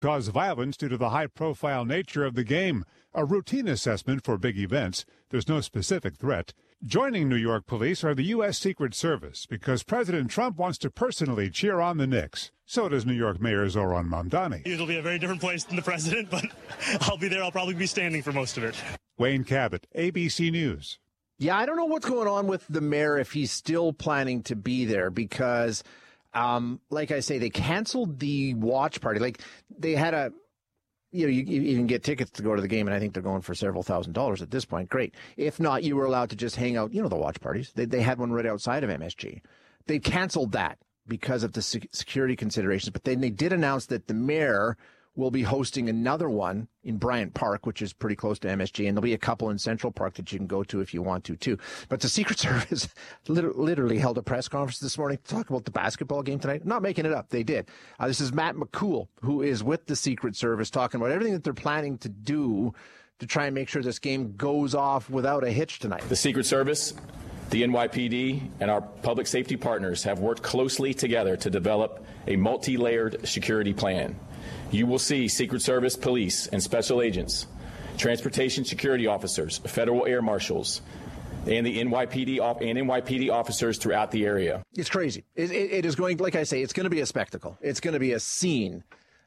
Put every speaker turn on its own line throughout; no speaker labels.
cause violence due to the high-profile nature of the game. A routine assessment for big events. There's no specific threat. Joining New York police are the U.S. Secret Service because President Trump wants to personally cheer on the Knicks. So does New York Mayor Zohran Mamdani.
It'll be a very different place than the president, but I'll be there. I'll probably be standing for most of it.
Wayne Cabot, ABC News.
Yeah, I don't know what's going on with the mayor if he's still planning to be there because, like I say, they canceled the watch party. Like they had a, you can get tickets to go to the game, and I think they're going for several $1,000s at this point. Great. If not, you were allowed to just hang out. You know the watch parties. They had one right outside of MSG. They canceled that because of the security considerations. But then they did announce that the mayor will be hosting another one in Bryant Park, which is pretty close to MSG, and there'll be a couple in Central Park that you can go to if you want to, too. But the Secret Service literally held a press conference this morning to talk about the basketball game tonight. I'm not making it up. They did. This is Matt McCool, who is with the Secret Service, talking about everything that they're planning to do to try and make sure this game goes off without a hitch tonight.
The Secret Service, the NYPD, and our public safety partners have worked closely together to develop a multi-layered security plan. You will see Secret Service, police, and special agents, transportation security officers, federal air marshals, and the NYPD officers throughout the area.
It's crazy. It is going, like I say, it's going to be a spectacle. It's going to be a scene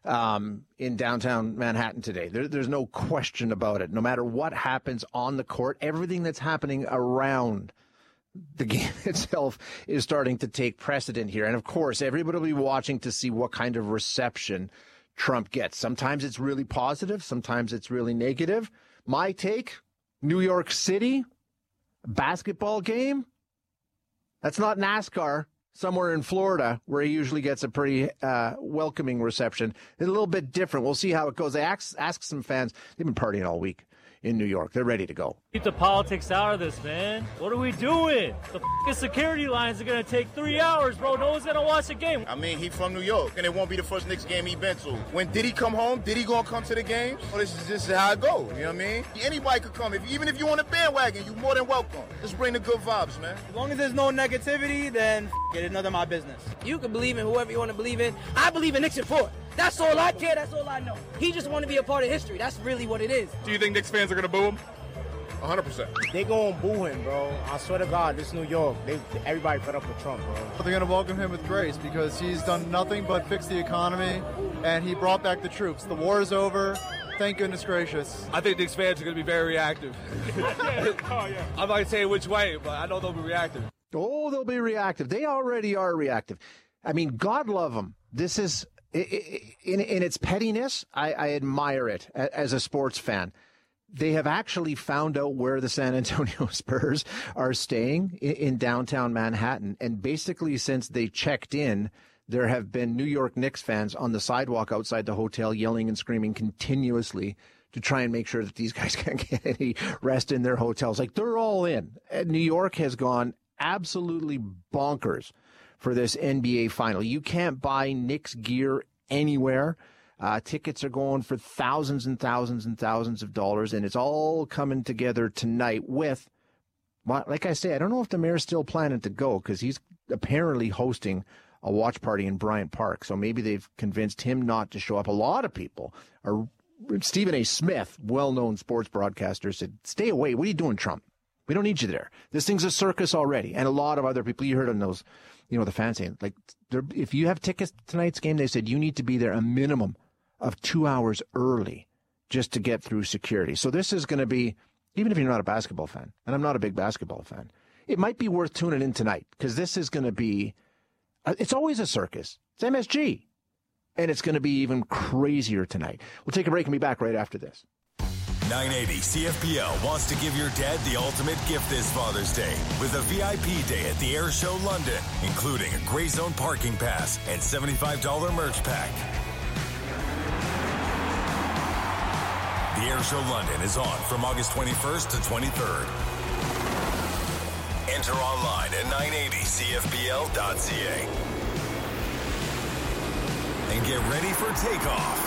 in downtown Manhattan today. There's no question about it. No matter what happens on the court, everything that's happening around the game itself is starting to take precedent here. And, of course, everybody will be watching to see what kind of reception Trump gets. Sometimes it's really positive. Sometimes it's really negative. My take, New York City, basketball game, that's not NASCAR somewhere in Florida where he usually gets a pretty welcoming reception. It's a little bit different. We'll see how it goes. I asked some fans. They've been partying all week in New York. They're ready to go.
Keep the politics out of this, man. What are we doing? The security lines are going to take 3 hours, bro. No one's going to watch the game.
I mean, he from New York, and it won't be the first Knicks game he been to. When Diddy come home, Diddy going to come to the game? Well, this is just how it goes, you know what I mean? Anybody could come. Even if you on a bandwagon, you're more than welcome. Just bring the good vibes, man.
As long as there's no negativity, then it's none of my business.
You can believe in whoever you want to believe in. I believe in Nixon Ford. That's all I care. That's all I know. He just want to be a part of history. That's really what it is.
Do you think Knicks fans are going to boo him? 100%.
They going to boo him, bro. I swear to God, this is New York. Everybody fed up with Trump, bro.
They're going to welcome him with grace because he's done nothing but fix the economy, and he brought back the troops. The war is over. Thank goodness gracious.
I think Knicks fans are going to be very reactive. I'm not going to say which way, but I know they'll be reactive.
Oh, they'll be reactive. They already are reactive. I mean, God love them. This is, in its pettiness, I admire it as a sports fan. They have actually found out where the San Antonio Spurs are staying in downtown Manhattan. And basically, since they checked in, there have been New York Knicks fans on the sidewalk outside the hotel yelling and screaming continuously to try and make sure that these guys can't get any rest in their hotels. Like, they're all in. And New York has gone absolutely bonkers for this NBA final. You can't buy Knicks gear anywhere. Tickets are going for thousands and thousands and thousands of dollars, and it's all coming together tonight with, well, like I say, I don't know if the mayor's still planning to go because he's apparently hosting a watch party in Bryant Park, so maybe they've convinced him not to show up. A lot of people are. Stephen A. Smith, well-known sports broadcaster, said, stay away. What are you doing, Trump? We don't need you there. This thing's a circus already. And a lot of other people, you heard on those, the fans saying, like, if you have tickets to tonight's game, they said you need to be there a minimum of 2 hours early just to get through security. So this is going to be, even if you're not a basketball fan, and I'm not a big basketball fan, it might be worth tuning in tonight because this is going to be, it's always a circus. It's MSG. And it's going to be even crazier tonight. We'll take a break and be back right after this.
980 CFPL wants to give your dad the ultimate gift this Father's Day with a VIP day at the Air Show London, including a Gray Zone parking pass and $75 merch pack. The Air Show London is on from August 21st to 23rd. Enter online at 980CFPL.ca. And get ready for takeoff.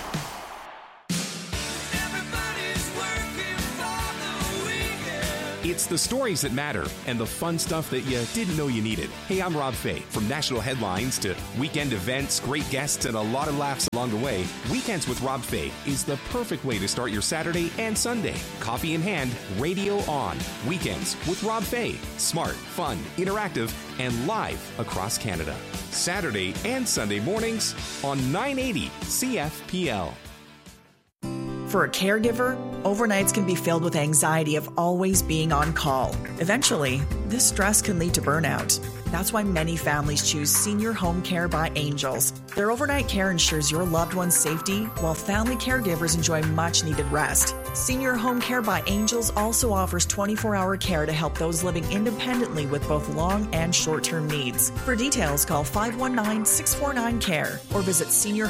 It's It's the stories that matter and the fun stuff that you didn't know you needed. Hey, I'm Rob Fay. From national headlines to weekend events, great guests, and a lot of laughs along the way, Weekends with Rob Fay is the perfect way to start your Saturday and Sunday. Coffee in hand, radio on. Weekends with Rob Fay. Smart, fun, interactive, and live across Canada. Saturday and Sunday mornings on 980 CFPL.
For a caregiver, overnights can be filled with anxiety of always being on call. Eventually, this stress can lead to burnout. That's why many families choose Senior Home Care by Angels. Their overnight care ensures your loved one's safety, while family caregivers enjoy much-needed rest. Senior Home Care by Angels also offers 24-hour care to help those living independently with both long and short-term needs. For details, call 519-649-CARE or visit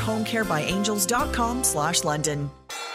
seniorhomecarebyangels.com/London.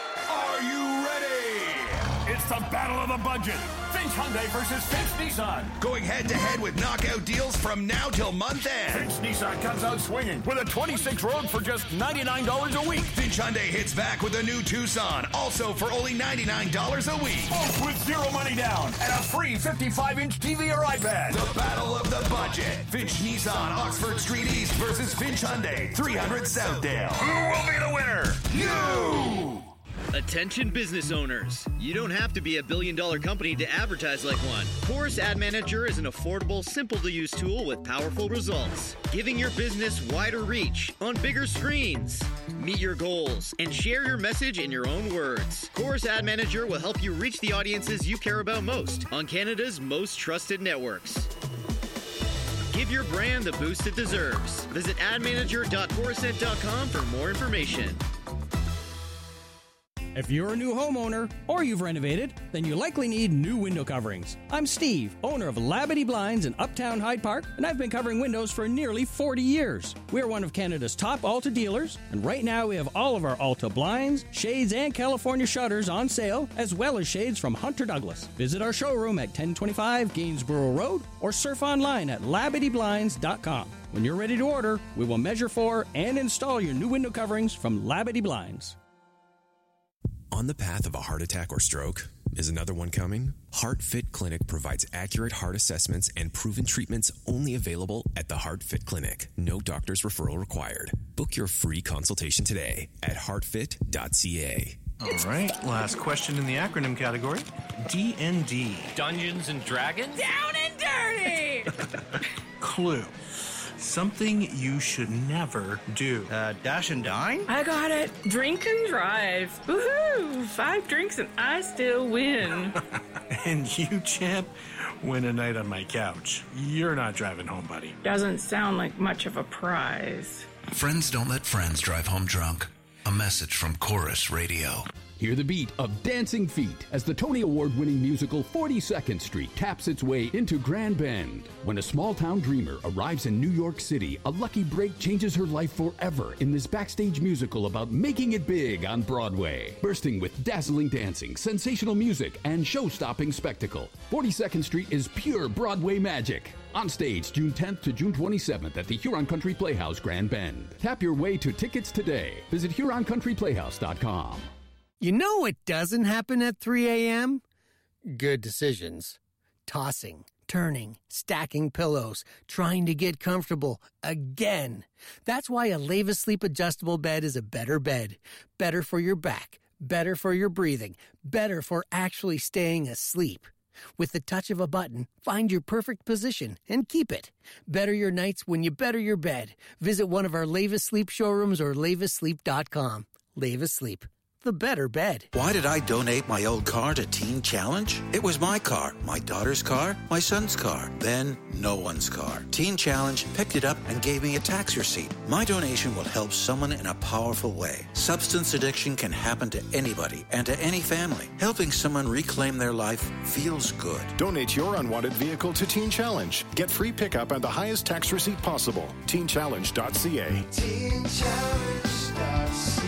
It's the battle of the budget. Finch Hyundai versus Finch Nissan. Going head-to-head with knockout deals from now till month end. Finch Nissan comes out swinging with a 26 Rogue for just $99 a week. Finch Hyundai hits back with a new Tucson, also for only $99 a week. Both with zero money down and a free 55-inch TV or iPad. The battle of the budget. Finch Nissan, Oxford Street East versus Finch Hyundai, 300 Southdale. Who will be the winner? You!
Attention business owners. You don't have to be a billion-dollar company to advertise like one. Chorus Ad Manager is an affordable, simple-to-use tool with powerful results, giving your business wider reach on bigger screens. Meet your goals and share your message in your own words. Chorus Ad Manager will help you reach the audiences you care about most on Canada's most trusted networks. Give your brand the boost it deserves. Visit admanager.corusent.com for more information.
If you're a new homeowner or you've renovated, then you likely need new window coverings. I'm Steve, owner of Labadee Blinds in Uptown Hyde Park, and I've been covering windows for nearly 40 years. We're one of Canada's top Alta dealers, and right now we have all of our Alta blinds, shades, and California shutters on sale, as well as shades from Hunter Douglas. Visit our showroom at 1025 Gainsborough Road or surf online at LabadeeBlinds.com. When you're ready to order, we will measure for and install your new window coverings from Labadee Blinds.
On the path of a heart attack or stroke? Is another one coming? HeartFit Clinic provides accurate heart assessments and proven treatments only available at the HeartFit Clinic. No doctor's referral required. Book your free consultation today at heartfit.ca.
All right, last question in the acronym category. D&D.
Dungeons and Dragons?
Down and dirty!
Clue. Something you should never do.
Dash and dine?
I got it. Drink and drive. Woohoo! 5 drinks and I still win.
And you, champ, win a night on my couch. You're not driving home, buddy.
Doesn't sound like much of a prize.
Friends don't let friends drive home drunk. A message from Chorus Radio.
Hear the beat of Dancing Feet as the Tony Award-winning musical 42nd Street taps its way into Grand Bend. When a small-town dreamer arrives in New York City, a lucky break changes her life forever in this backstage musical about making it big on Broadway. Bursting with dazzling dancing, sensational music, and show-stopping spectacle, 42nd Street is pure Broadway magic. On stage June 10th to June 27th at the Huron Country Playhouse, Grand Bend. Tap your way to tickets today. Visit HuronCountryPlayhouse.com.
You know what doesn't happen at 3 a.m.? Good decisions. Tossing, turning, stacking pillows, trying to get comfortable again. That's why a Leva Sleep adjustable bed is a better bed. Better for your back, better for your breathing, better for actually staying asleep. With the touch of a button, find your perfect position and keep it. Better your nights when you better your bed. Visit one of our Leva Sleep showrooms or levasleep.com. Leva Sleep. The better bed.
Why did I donate my old car to Teen Challenge? It was my car, my daughter's car, my son's car, then no one's car. Teen Challenge picked it up and gave me a tax receipt. My donation will help someone in a powerful way. Substance addiction can happen to anybody and to any family. Helping someone reclaim their life feels good.
Donate your unwanted vehicle to Teen Challenge. Get free pickup and the highest tax receipt possible. TeenChallenge.ca. TeenChallenge.ca.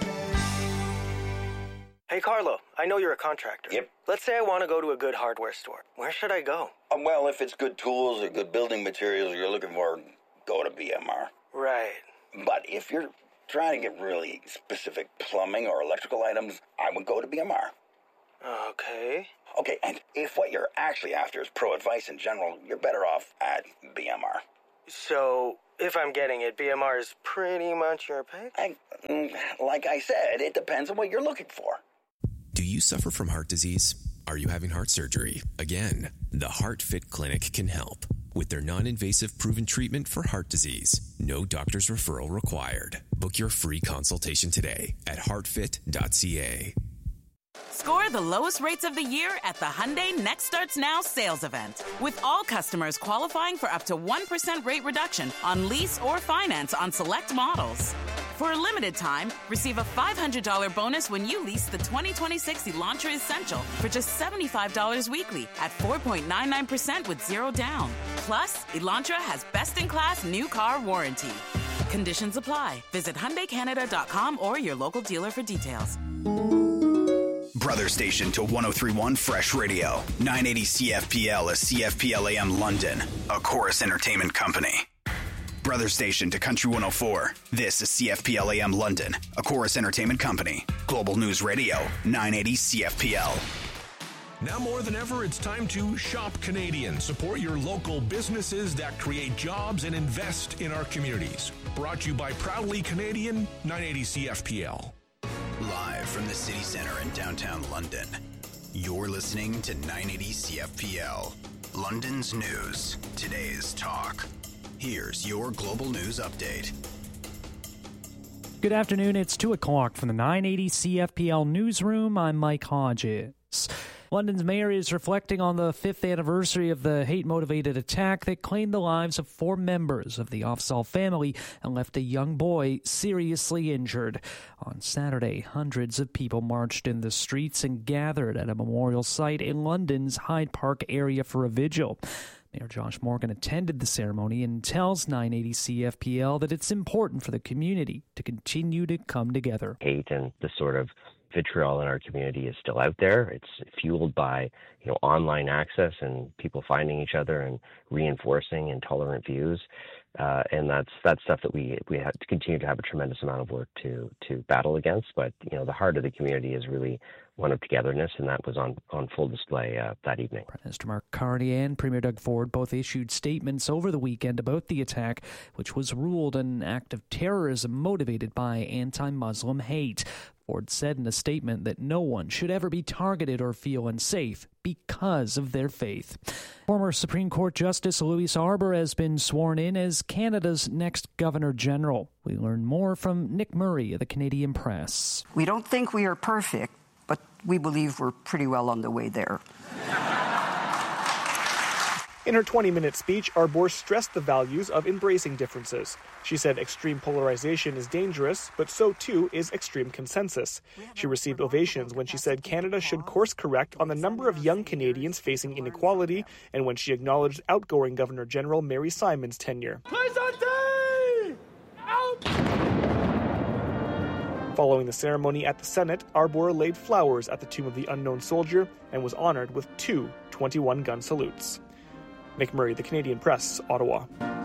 Hey, Carlo, I know you're a contractor.
Yep.
Let's say I want to go to a good hardware store. Where should I go?
Well, if it's good tools or good building materials you're looking for, go to BMR.
Right.
But if you're trying to get really specific plumbing or electrical items, I would go to BMR.
Okay.
Okay, and if what you're actually after is pro advice in general, you're better off at BMR.
So, if I'm getting it, BMR is pretty much your pick?
Like I said, it depends on what you're looking for.
Do you suffer from heart disease? Are you having heart surgery? Again, the HeartFit Clinic can help with their non-invasive proven treatment for heart disease. No doctor's referral required. Book your free consultation today at heartfit.ca.
Score the lowest rates of the year at the Hyundai Next Starts Now sales event. With all customers qualifying for up to 1% rate reduction on lease or finance on select models. For a limited time, receive a $500 bonus when you lease the 2026 Elantra Essential for just $75 weekly at 4.99% with zero down. Plus, Elantra has best-in-class new car warranty. Conditions apply. Visit HyundaiCanada.com or your local dealer for details.
Brother station to 103.1 Fresh Radio. 980 CFPL is CFPL AM London, a Chorus Entertainment company. Brother station to Country 104. This is CFPL AM London, a Chorus Entertainment company. Global News Radio, 980 CFPL.
Now more than ever, it's time to shop Canadian. Support your local businesses that create jobs and invest in our communities. Brought to you by Proudly Canadian, 980 CFPL.
Live from the City Centre in downtown London, you're listening to 980 CFPL. London's news, today's talk. Here's your global news update.
Good afternoon, it's 2 o'clock from the 980 CFPL newsroom. I'm Mike Hodges. London's mayor is reflecting on the 5th anniversary of the hate-motivated attack that claimed the lives of 4 members of the Afzaal family and left a young boy seriously injured. On Saturday, hundreds of people marched in the streets and gathered at a memorial site in London's Hyde Park area for a vigil. Mayor Josh Morgan attended the ceremony and tells 980 CFPL that it's important for the community to continue to come together.
Hate and the sort of vitriol in our community is still out there. It's fueled by, online access and people finding each other and reinforcing intolerant views. And that's stuff that we have to continue to have a tremendous amount of work to battle against. But, the heart of the community is really one of togetherness, and that was on full display that evening.
Prime Minister Mark Carney and Premier Doug Ford both issued statements over the weekend about the attack, which was ruled an act of terrorism motivated by anti-Muslim hate. Ford said in a statement that no one should ever be targeted or feel unsafe because of their faith. Former Supreme Court Justice Louise Arbour has been sworn in as Canada's next Governor General. We learn more from Nick Murray of the Canadian Press.
We don't think we are perfect, but we believe we're pretty well on the way there.
In her 20-minute speech, Arbour stressed the values of embracing differences. She said extreme polarization is dangerous, but so too is extreme consensus. She received ovations when she said Canada should course correct on the number of young Canadians facing inequality, and when she acknowledged outgoing Governor General Mary Simon's tenure. Following the ceremony at the Senate, Arbour laid flowers at the tomb of the unknown soldier and was honored with 2 21-gun salutes. Nick Murray, The Canadian Press, Ottawa.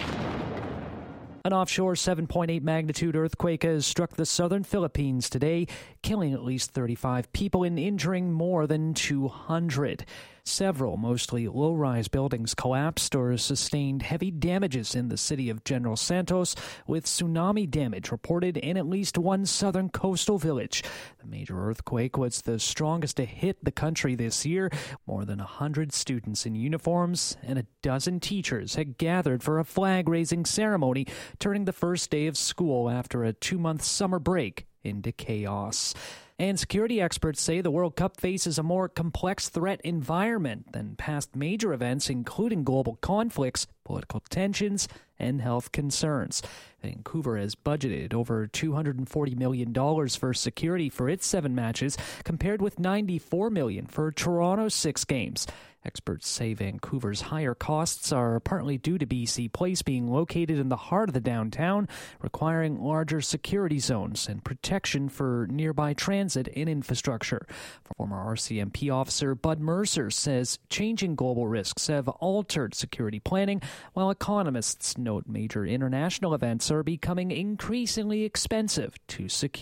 An offshore 7.8 magnitude earthquake has struck the southern Philippines today, killing at least 35 people and injuring more than 200. Several, mostly low-rise buildings collapsed or sustained heavy damages in the city of General Santos, with tsunami damage reported in at least one southern coastal village. The major earthquake was the strongest to hit the country this year. More than 100 students in uniforms and a dozen teachers had gathered for a flag-raising ceremony, turning the first day of school after a 2-month summer break into chaos. And security experts say the World Cup faces a more complex threat environment than past major events, including global conflicts, political tensions, and health concerns. Vancouver has budgeted over $240 million for security for its 7 matches, compared with $94 million for Toronto's 6 games. Experts say Vancouver's higher costs are partly due to BC Place being located in the heart of the downtown, requiring larger security zones and protection for nearby transit and infrastructure. Former RCMP officer Bud Mercer says changing global risks have altered security planning, while economists note major international events are becoming increasingly expensive to secure.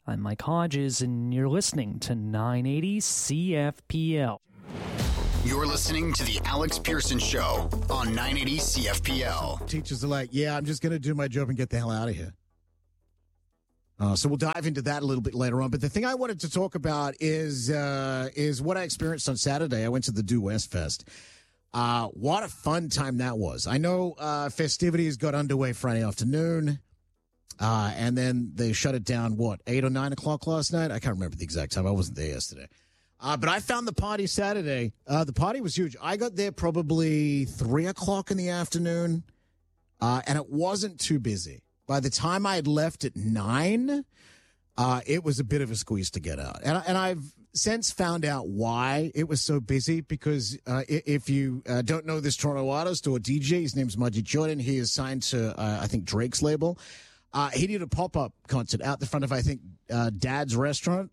I'm Mike Hodges, and you're listening to 980 CFPL.
You're listening to the Alex Pearson Show on 980 CFPL.
Teachers are like, yeah, I'm just going to do my job and get the hell out of here. So we'll dive into that a little bit later on. But the thing I wanted to talk about is what I experienced on Saturday. I went to the Due West Fest. What a fun time that was. I know festivities got underway Friday afternoon. And then they shut it down, 8 or 9 o'clock last night? I can't remember the exact time. I wasn't there yesterday. But I found the party Saturday. The party was huge. I got there probably 3 o'clock in the afternoon, and it wasn't too busy. By the time I had left at 9, it was a bit of a squeeze to get out. And I've since found out why it was so busy, because if you don't know this Toronto artist or DJ, his name's Majid Jordan. He is signed to, I think, Drake's label. He did a pop-up concert out the front of, I think, Dad's Restaurant,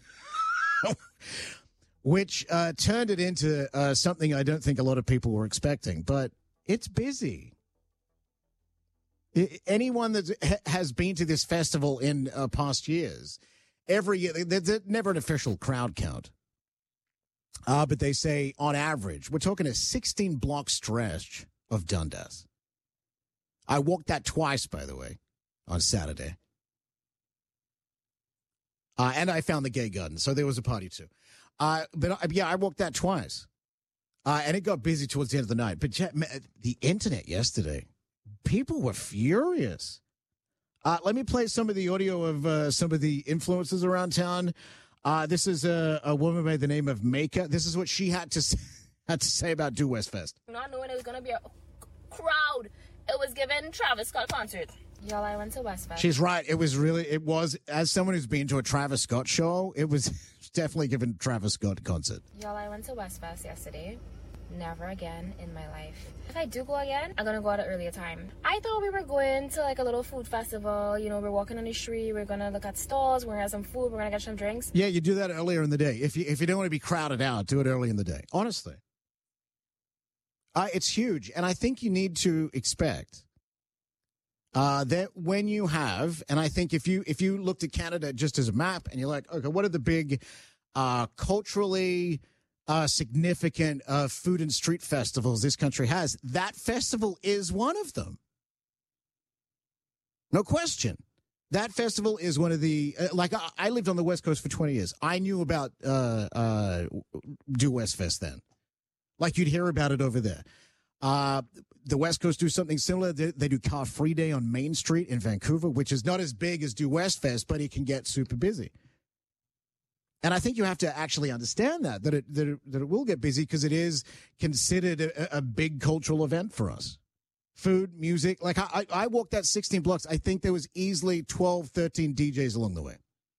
which turned it into something I don't think a lot of people were expecting. But it's busy. Anyone that has been to this festival in past years, every year, there's never an official crowd count. But they say, on average, we're talking a 16-block stretch of Dundas. I walked that twice, by the way, on Saturday. And I found the Gay Garden, so there was a party too. But yeah, I walked that twice. And it got busy towards the end of the night. But the internet yesterday, people were furious. Let me play some of the audio of some of the influencers around town. This is a woman by the name of Maka. This is what she had to say about Due West Fest.
Not knowing it was going to be a crowd. It was given Travis Scott concert. Y'all, I went to West Fest.
She's right. It was, as someone who's been to a Travis Scott show, it was definitely given Travis Scott concert.
Y'all, I went to West Fest yesterday. Never again in my life. If I do go again, I'm going to go at an earlier time. I thought we were going to like a little food festival. You know, we're walking on the street. We're going to look at stalls. We're going to have some food. We're going to get some drinks.
Yeah, you do that earlier in the day. If you don't want to be crowded out, do it early in the day. Honestly. It's huge. And I think you need to expect that when you have, and I think if you looked at Canada just as a map and you're like, okay, what are the big culturally significant food and street festivals this country has? That festival is one of them. No question. That festival is one of the, I lived on the West Coast for 20 years. I knew about Due West Fest then. Like you'd hear about it over there. The West Coast do something similar. They do Car Free Day on Main Street in Vancouver, which is not as big as Due West Fest, but it can get super busy. And I think you have to actually understand that it will get busy because it is considered a big cultural event for us. Food, music. Like I walked that 16 blocks. I think there was easily 12, 13 DJs along the way.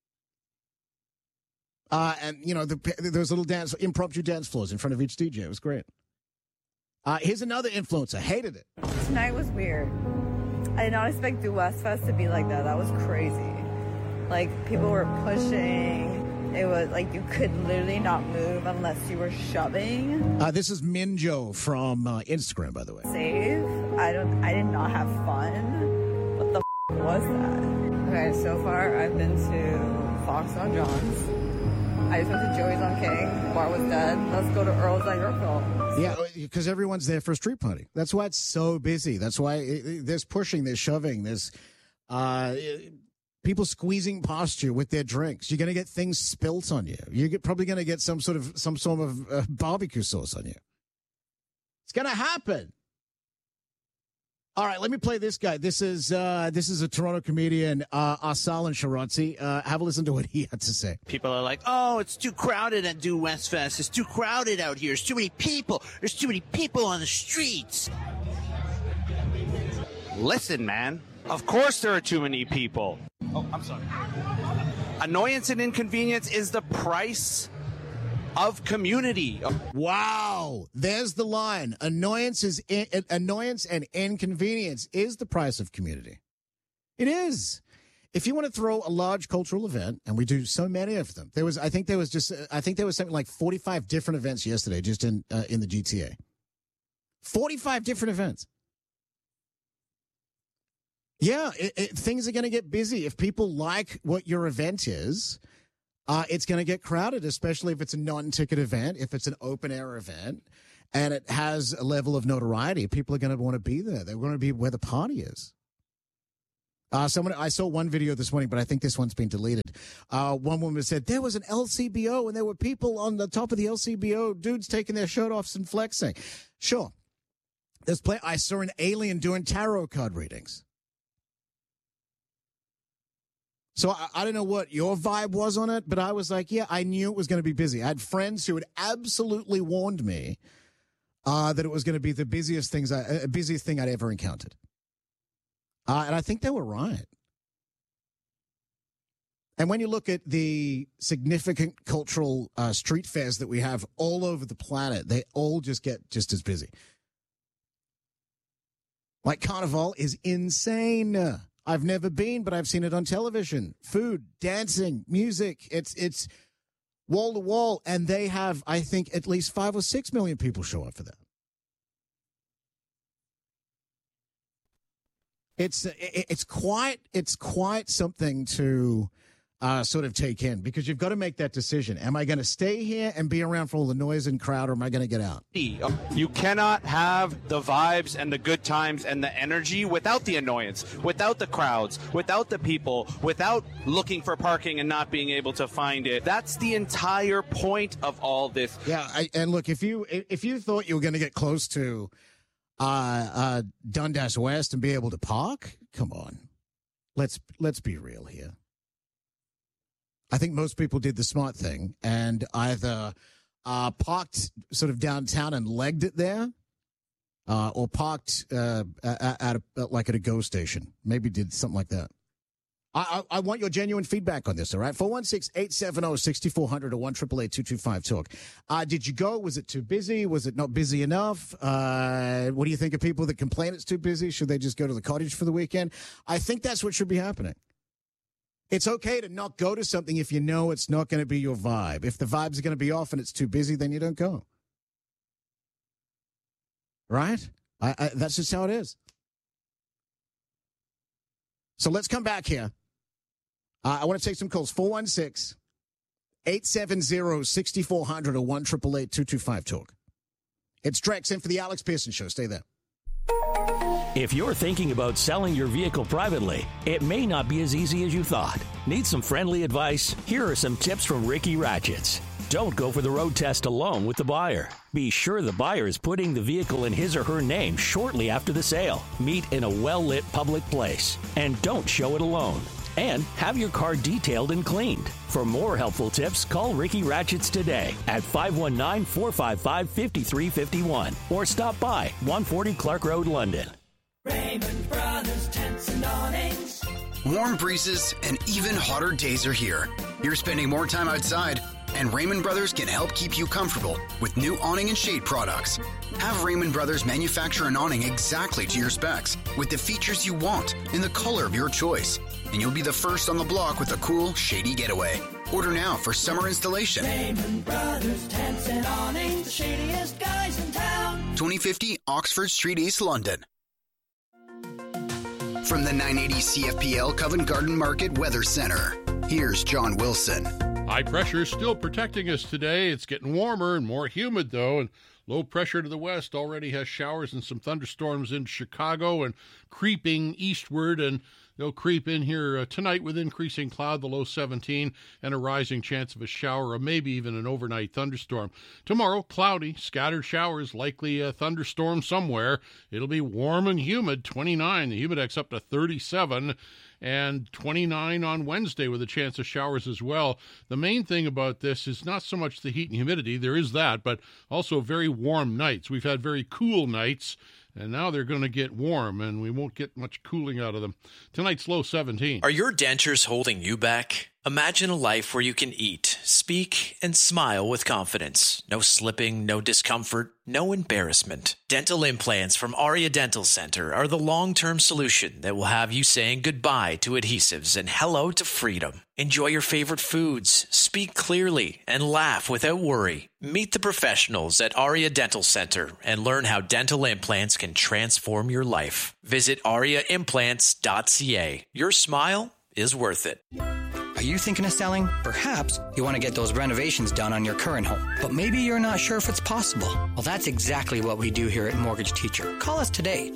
And, you know, there was little impromptu dance floors in front of each DJ. It was great. Here's another influencer. Hated it.
Tonight was weird. I did not expect Due West Fest to be like that. That was crazy. Like, people were pushing. It was like you could literally not move unless you were shoving.
This is Minjo from Instagram, by the way.
Safe. I did not have fun. What the was that? Okay, so far I've been to Fox on John's. I just went to Joey's on King. Bar was dead. Let's go to Earl's on Yorkville.
Yeah, because everyone's there for a street party. That's why it's so busy. That's why there's pushing, there's shoving, there's people squeezing past you with their drinks. You're going to get things spilt on you. You're probably going to get some sort of barbecue sauce on you. It's going to happen. All right, let me play this guy. This is a Toronto comedian, Arsalan Shirazi. Have a listen to what he had to say.
People are like, oh, it's too crowded at Due West Fest. It's too crowded out here. There's too many people. There's too many people on the streets. Listen, man. Of course there are too many people. Oh, I'm sorry. Annoyance and inconvenience is the price of community.
Wow, there's the line. Annoyance and inconvenience is the price of community. It is. If you want to throw a large cultural event, and we do so many of them, I think there was something like 45 different events yesterday just in the GTA. 45 different events. Yeah, things are going to get busy. If people like what your event is, it's going to get crowded, especially if it's a non-ticket event, if it's an open-air event, and it has a level of notoriety. People are going to want to be there. They're going to be where the party is. I saw one video this morning, but I think this one's been deleted. One woman said, there was an LCBO, and there were people on the top of the LCBO, dudes taking their shirt off and flexing. Sure. I saw an alien doing tarot card readings. So I don't know what your vibe was on it, but I was like, yeah, I knew it was going to be busy. I had friends who had absolutely warned me that it was going to be the busiest thing I'd ever encountered. And I think they were right. And when you look at the significant cultural street fairs that we have all over the planet, they all just get just as busy. Like Carnival is insane. I've never been, but I've seen it on television. Food, dancing, music. It's wall to wall. And they have, I think, at least 5 or 6 million people show up for that. It's quite something to sort of take in, because you've got to make that decision. Am I going to stay here and be around for all the noise and crowd, or am I going to get out?
You cannot have the vibes and the good times and the energy without the annoyance, without the crowds, without the people, without looking for parking and not being able to find it. That's the entire point of all this.
Yeah, and look, if you thought you were going to get close to Dundas West and be able to park, come on, let's be real here. I think most people did the smart thing and either parked sort of downtown and legged it there, or parked at a GO station. Maybe did something like that. I want your genuine feedback on this, all right? 416-870-6400 or 1-888-225-TALK. Did you go? Was it too busy? Was it not busy enough? What do you think of people that complain it's too busy? Should they just go to the cottage for the weekend? I think that's what should be happening. It's okay to not go to something if you know it's not going to be your vibe. If the vibes are going to be off and it's too busy, then you don't go. Right? That's just how it is. So let's come back here. I want to take some calls. 416-870-6400 or 1-888-225-TALK. It's Drex in for the Alex Pearson Show. Stay there.
If you're thinking about selling your vehicle privately, it may not be as easy as you thought. Need some friendly advice? Here are some tips from Ricky Ratchets. Don't go for the road test alone with the buyer. Be sure the buyer is putting the vehicle in his or her name shortly after the sale. Meet in a well-lit public place. And don't show it alone. And have your car detailed and cleaned. For more helpful tips, call Ricky Ratchets today at 519-455-5351 or stop by 140 Clark Road, London.
Raymond Brothers Tents and Awnings.
Warm breezes and even hotter days are here. You're spending more time outside, and Raymond Brothers can help keep you comfortable with new awning and shade products. Have Raymond Brothers manufacture an awning exactly to your specs with the features you want in the color of your choice, and you'll be the first on the block with a cool, shady getaway. Order now for summer installation.
Raymond Brothers Tents and Awnings, the shadiest guys in town.
2050 Oxford Street, East London. From the 980 CFPL Covent Garden Market Weather Center, here's John Wilson.
High pressure is still protecting us today. It's getting warmer and more humid, though, and low pressure to the west already has showers and some thunderstorms in Chicago and creeping eastward, and they'll creep in here tonight with increasing cloud, the low 17, and a rising chance of a shower or maybe even an overnight thunderstorm. Tomorrow, cloudy, scattered showers, likely a thunderstorm somewhere. It'll be warm and humid, 29. The humidex up to 37. And 29 on Wednesday with a chance of showers as well. The main thing about this is not so much the heat and humidity, there is that, but also very warm nights. We've had very cool nights, and now they're going to get warm, and we won't get much cooling out of them. Tonight's low 17.
Are your dentures holding you back? Imagine a life where you can eat, speak, and smile with confidence. No slipping, no discomfort, no embarrassment. Dental implants from Aria Dental Center are the long-term solution that will have you saying goodbye to adhesives and hello to freedom. Enjoy your favorite foods, speak clearly, and laugh without worry. Meet the professionals at Aria Dental Center and learn how dental implants can transform your life. Visit ariaimplants.ca. Your smile is worth it.
Are you thinking of selling? Perhaps you want to get those renovations done on your current home, but maybe you're not sure if it's possible. Well, that's exactly what we do here at Mortgage Teacher. Call us today,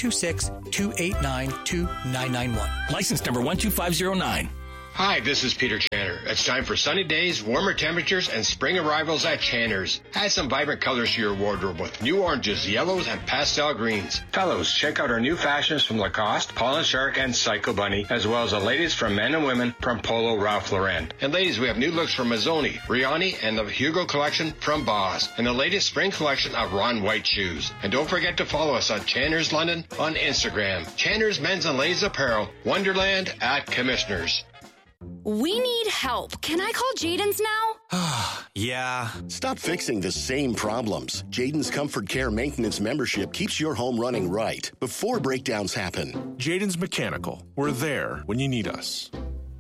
226-289-2991.
License number 12509.
Hi, this is Peter Channer. It's time for sunny days, warmer temperatures, and spring arrivals at Channer's. Add some vibrant colors to your wardrobe with new oranges, yellows, and pastel greens. Fellows, check out our new fashions from Lacoste, Paul & Shark, and Psycho Bunny, as well as the latest from men and women from Polo Ralph Lauren. And ladies, we have new looks from Mazzoni, Riani, and the Hugo collection from Boss, and the latest spring collection of Ron White shoes. And don't forget to follow us on Channer's London on Instagram. Channer's Men's and Ladies Apparel, Wonderland at Commissioners.
We need help. Can I call Jaden's now?
Yeah. Stop fixing the same problems. Jaden's Comfort Care Maintenance membership keeps your home running right before breakdowns happen.
Jaden's Mechanical. We're there when you need us.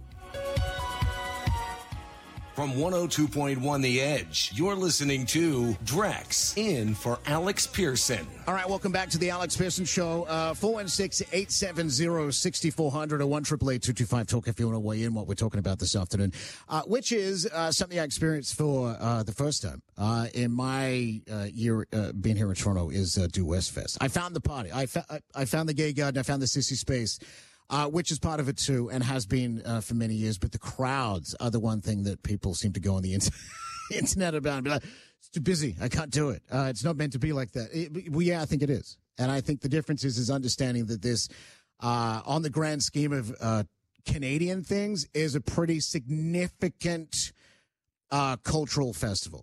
From 102.1 The Edge, you're listening to Drex, in for Alex Pearson.
All right, welcome back to the Alex Pearson Show. 416-870-6400 or 1-888-225-TALK if you want to weigh in what we're talking about this afternoon, which is something I experienced for the first time in my year being here in Toronto is Due West Fest. I found the party. I found the Gay Garden. I found the Sissy Space. Which is part of it, too, and has been for many years. But the crowds are the one thing that people seem to go on the internet about and be like, it's too busy. I can't do it. It's not meant to be like that. I think it is. And I think the difference is understanding that this, on the grand scheme of Canadian things, is a pretty significant cultural festival.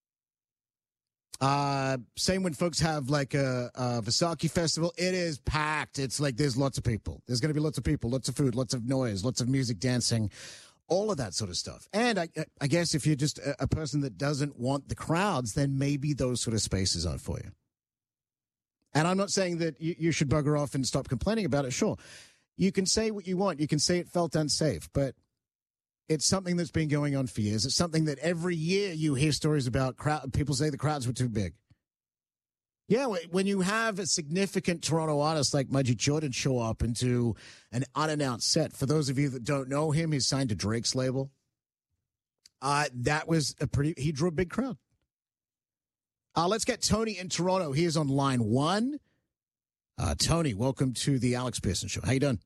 Same when folks have like a Vaisakhi festival, it is packed. It's like there's lots of people. There's going to be lots of people, lots of food, lots of noise, lots of music, dancing, all of that sort of stuff. And I guess if you're just a person that doesn't want the crowds, then maybe those sort of spaces aren't for you. And I'm not saying that you should bugger off and stop complaining about it. Sure, you can say what you want. You can say it felt unsafe, but it's something that's been going on for years. It's something that every year you hear stories about. People say the crowds were too big. Yeah, when you have a significant Toronto artist like Majid Jordan show up into an unannounced set, for those of you that don't know him, he's signed to Drake's label. That was he drew a big crowd. Let's get Tony in Toronto. He is on line one. Tony, welcome to the Alex Pearson Show. How you doing?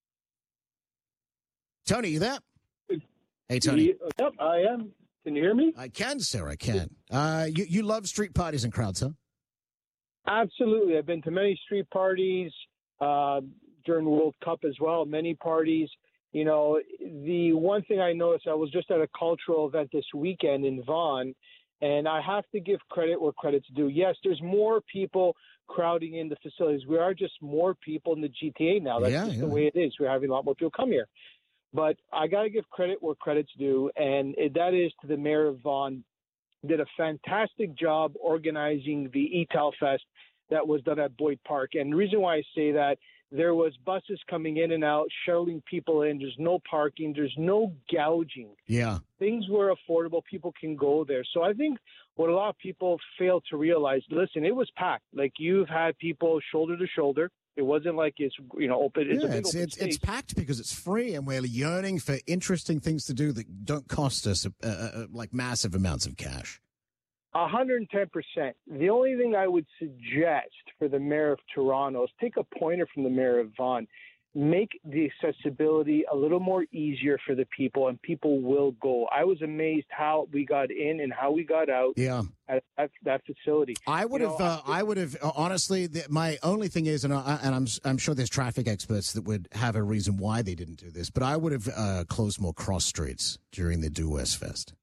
Tony, you there? Hey, Tony.
Yep, I am. Can you hear me?
I can, sir. I can. You love street parties and crowds, huh?
Absolutely. I've been to many street parties during the World Cup as well, many parties. You know, the one thing I noticed, I was just at a cultural event this weekend in Vaughan, and I have to give credit where credit's due. Yes, there's more people crowding in the facilities. We are just more people in the GTA now. That's the way it is. We're having a lot more people come here. But I got to give credit where credit's due, and that is to the mayor of Vaughan. Did a fantastic job organizing the ETAL Fest that was done at Boyd Park. And the reason why I say that, there was buses coming in and out, shuttling people in. There's no parking. There's no gouging.
Yeah.
Things were affordable. People can go there. So I think what a lot of people fail to realize, listen, it was packed. Like, you've had people shoulder to shoulder. It wasn't like it's, open.
It's packed because it's free, and we're yearning for interesting things to do that don't cost us like massive amounts of cash.
110%. The only thing I would suggest for the mayor of Toronto is take a pointer from the mayor of Vaughan. Make the accessibility a little more easier for the people, and people will go. I was amazed how we got in and how we got out at that facility.
I would have honestly. My only thing is, and I'm sure there's traffic experts that would have a reason why they didn't do this, but I would have closed more cross streets during the Due West Fest.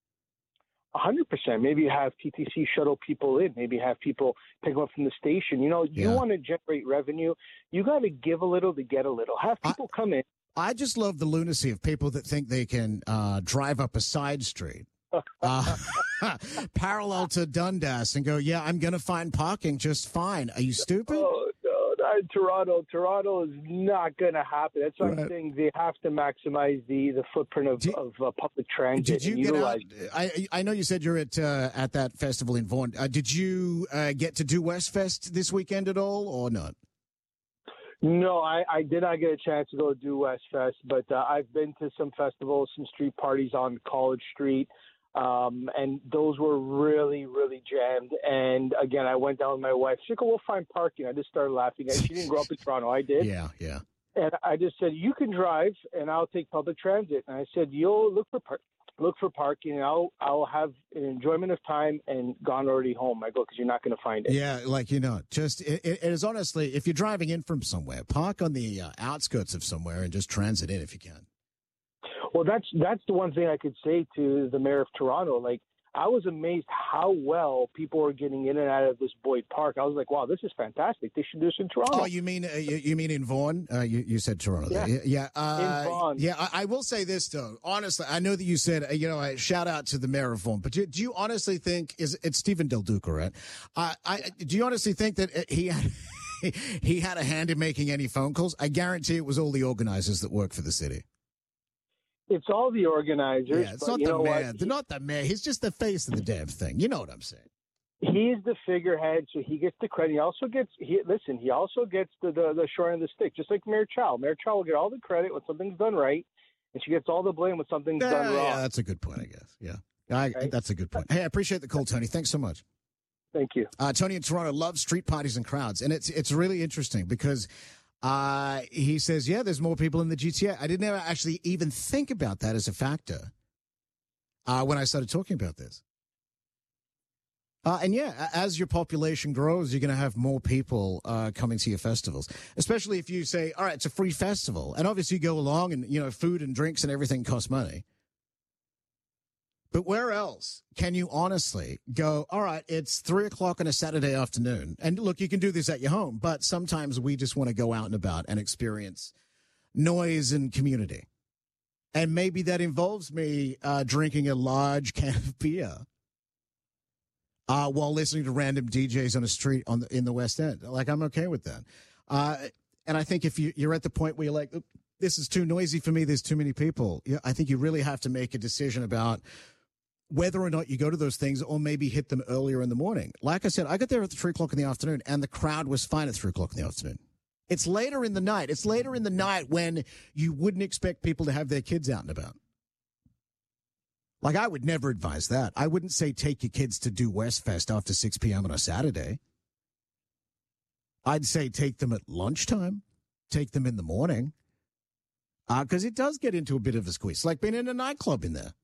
100%. Maybe have TTC shuttle people in. Maybe have people pick them up from the station. You want to generate revenue. You got to give a little to get a little. Have people come in,
I just love the lunacy of people that think they can drive up a side street parallel to Dundas and go, yeah, I'm going to find parking just fine. Are you stupid?
Oh, no, Toronto is not going to happen. That's what I'm saying. They have to maximize the footprint of public transit.
Did you
and
get
utilize
out? I know you said you're at that festival in Vaughan. Did you get to do West Fest this weekend at all or not?
No, I did not get a chance to go do West Fest, but I've been to some festivals, some street parties on College Street, and those were really, really jammed. And again, I went down with my wife. She said, we'll find parking. I just started laughing. She didn't grow up in Toronto. I did.
Yeah.
And I just said, you can drive, and I'll take public transit. And I said, you'll look for parking, and I'll have an enjoyment of time and gone already home. I go, because you're not going to find it.
Yeah, just it is honestly, if you're driving in from somewhere, park on the outskirts of somewhere and just transit in if you can.
Well, that's the one thing I could say to the mayor of Toronto. Like, I was amazed how well people are getting in and out of this Boyd Park. I was like, wow, this is fantastic. They should do this in Toronto.
Oh, you mean in Vaughan? You said Toronto.
Yeah.
In
Vaughan.
Yeah, I will say this, though. Honestly, I know that you said, I shout out to the mayor of Vaughan, but do you honestly think, it's Stephen Del Duca, right? Do you honestly think that he had a hand in making any phone calls? I guarantee it was all the organizers that work for the city.
It's all the organizers.
Yeah, it's not the mayor. They're not the mayor. He's just the face of the damn thing. You know what I'm saying?
He's the figurehead, so he gets the credit. He also gets the short end of the stick, just like Mayor Chow. Mayor Chow will get all the credit when something's done right, and she gets all the blame when something's done wrong.
Yeah, that's a good point, I guess. Yeah, that's a good point. Hey, I appreciate the call, Tony. Thanks so much.
Thank you.
Tony in Toronto loves street parties and crowds, and it's really interesting because he says, yeah, there's more people in the GTA. I didn't ever actually even think about that as a factor when I started talking about this. And yeah, as your population grows, you're going to have more people coming to your festivals, especially if you say, all right, it's a free festival. And obviously you go along and, food and drinks and everything costs money. But where else can you honestly go, all right, it's 3:00 on a Saturday afternoon. And look, you can do this at your home, but sometimes we just want to go out and about and experience noise and community. And maybe that involves me drinking a large can of beer while listening to random DJs on a street in the West End. Like, I'm okay with that. And I think if you're at the point where you're like, this is too noisy for me, there's too many people, I think you really have to make a decision about whether or not you go to those things or maybe hit them earlier in the morning. Like I said, I got there at 3:00 in the afternoon and the crowd was fine at 3:00 in the afternoon. It's later in the night. It's later in the night when you wouldn't expect people to have their kids out and about. Like, I would never advise that. I wouldn't say take your kids to do West Fest after 6 p.m. on a Saturday. I'd say take them at lunchtime, take them in the morning, because it does get into a bit of a squeeze. It's like being in a nightclub in there.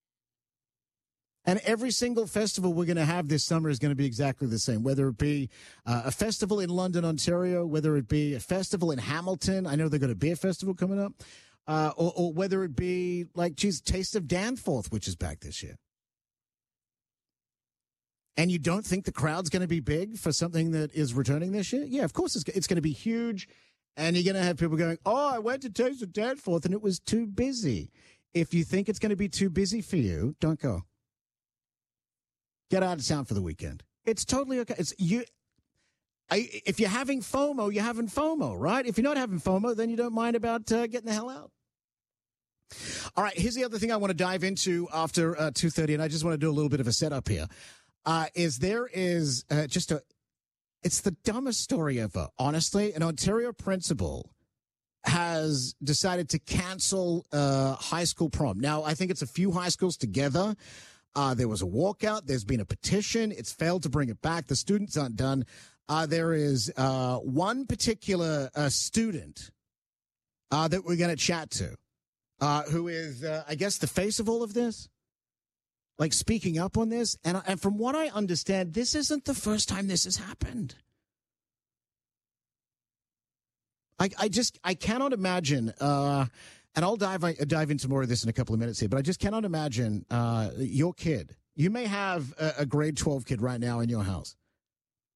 And every single festival we're going to have this summer is going to be exactly the same, whether it be a festival in London, Ontario, whether it be a festival in Hamilton. I know they've got a beer festival coming up. Or whether it be, Taste of Danforth, which is back this year. And you don't think the crowd's going to be big for something that is returning this year? Yeah, of course it's going to be huge. And you're going to have people going, oh, I went to Taste of Danforth and it was too busy. If you think it's going to be too busy for you, don't go. Get out of town for the weekend. It's totally okay. If you're having FOMO, you're having FOMO, right? If you're not having FOMO, then you don't mind about getting the hell out. All right, here's the other thing I want to dive into after 2:30, and I just want to do a little bit of a setup here. It's the dumbest story ever. Honestly, an Ontario principal has decided to cancel high school prom. Now, I think it's a few high schools together. There was a walkout. There's been a petition. It's failed to bring it back. The students aren't done. There is one particular student that we're going to chat to, who is, I guess, the face of all of this, like speaking up on this. And from what I understand, this isn't the first time this has happened. I cannot imagine, and I'll dive into more of this in a couple of minutes here, but I just cannot imagine your kid. You may have a grade 12 kid right now in your house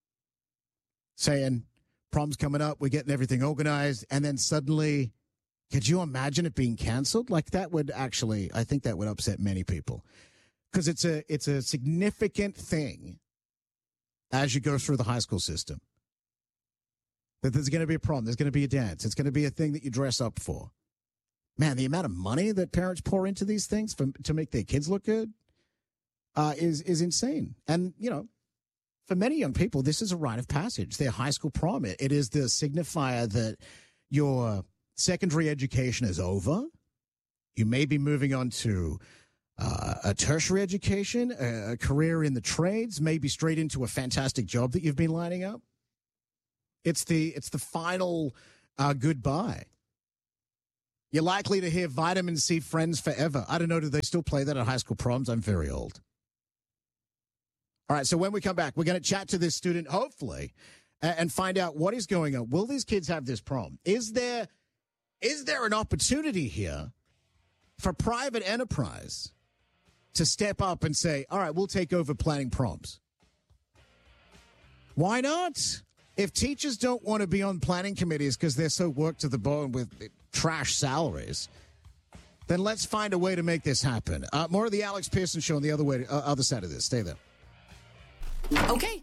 saying, prom's coming up, we're getting everything organized, and then suddenly Could you imagine it being canceled? Like, that would actually, I think that would upset many people, because it's a significant thing as you go through the high school system. That there's going to be a prom, there's going to be a dance, it's going to be a thing that you dress up for. Man, the amount of money that parents pour into these things to make their kids look good is insane. And, you know, for many young people, this is a rite of passage. Their high school prom, it is the signifier that your secondary education is over. You may be moving on to a tertiary education, a career in the trades, maybe straight into a fantastic job that you've been lining up. It's the final goodbye. You're likely to hear Vitamin C Friends Forever. I don't know, do they still play that at high school proms? I'm very old. All right, so when we come back, we're going to chat to this student, hopefully, and find out what is going on. Will these kids have this prom? Is there an opportunity here for private enterprise to step up and say, all right, we'll take over planning proms? Why not? If teachers don't want to be on planning committees because they're so worked to the bone with trash salaries, then let's find a way to make this happen. More of the Alex Pearson Show on the other side of this. Stay there.
Okay.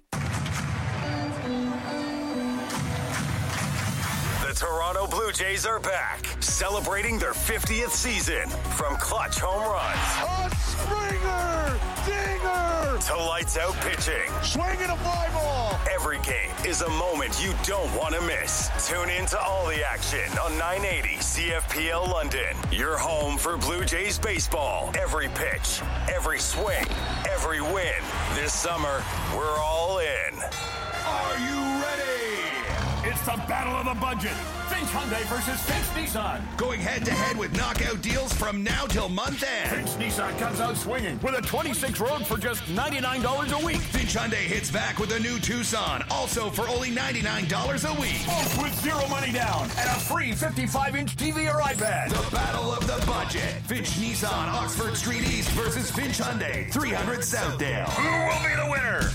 The Toronto Blue Jays are back, celebrating their 50th season. From clutch home runs,
A Springer! Dinger!
to lights out pitching.
Swinging a fly ball!
Every game is a moment you don't want to miss. Tune in to all the action on 980 CFPL London. Your home for Blue Jays baseball. Every pitch, every swing, every win. This summer, we're all in.
Are you ready? It's the battle of the budget. Finch Hyundai versus Finch Nissan.
Going head-to-head with knockout deals from now till month end.
Finch Nissan comes out swinging with a 26 Rogue for just $99 a week.
Finch Hyundai hits back with a new Tucson, also for only $99 a week.
Both with zero money down and a free 55-inch TV or iPad.
The battle of the budget. Finch Nissan, Oxford Street East versus Finch Hyundai, 300 Southdale.
Who will be the winner?